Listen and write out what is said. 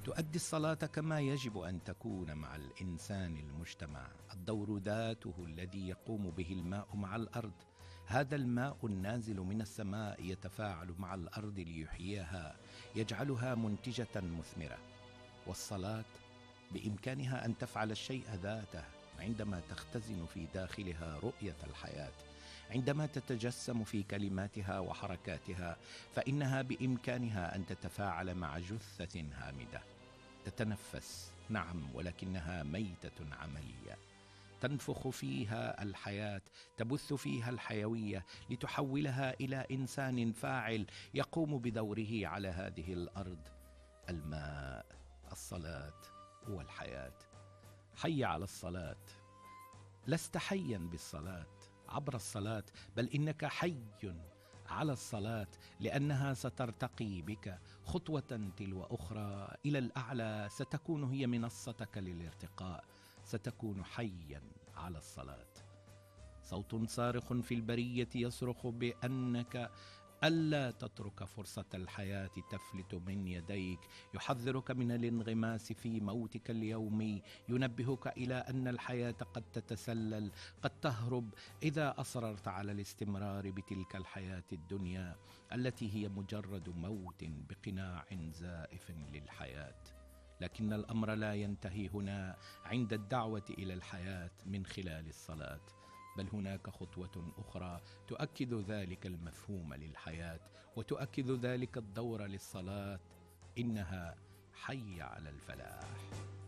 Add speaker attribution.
Speaker 1: تؤدي الصلاة كما يجب أن تكون مع الإنسان المجتمع. الدور ذاته الذي يقوم به الماء مع الأرض. هذا الماء النازل من السماء يتفاعل مع الأرض ليحييها، يجعلها منتجة مثمرة. والصلاة بإمكانها أن تفعل الشيء ذاته عندما تختزن في داخلها رؤية الحياة، عندما تتجسم في كلماتها وحركاتها، فإنها بإمكانها أن تتفاعل مع جثة هامدة، تتنفس نعم، ولكنها ميتة عملية. تنفخ فيها الحياة، تبث فيها الحيوية لتحولها إلى إنسان فاعل يقوم بدوره على هذه الأرض. الماء، الصلاة والحياة. حي على الصلاة. لست حيا بالصلاة عبر الصلاة، بل إنك حي على الصلاة، لأنها سترتقي بك خطوة تلو أخرى إلى الأعلى. ستكون هي منصتك للارتقاء. ستكون حيا على الصلاة. صوت صارخ في البرية يصرخ بأنك ألا تترك فرصة الحياة تفلت من يديك، يحذرك من الانغماس في موتك اليومي، ينبهك إلى أن الحياة قد تتسلل، قد تهرب إذا أصررت على الاستمرار بتلك الحياة الدنيا التي هي مجرد موت بقناع زائف للحياة. لكن الأمر لا ينتهي هنا عند الدعوة إلى الحياة من خلال الصلاة، بل هناك خطوة أخرى تؤكد ذلك المفهوم للحياة وتؤكد ذلك الدور للصلاة. إنها حي على الفلاح.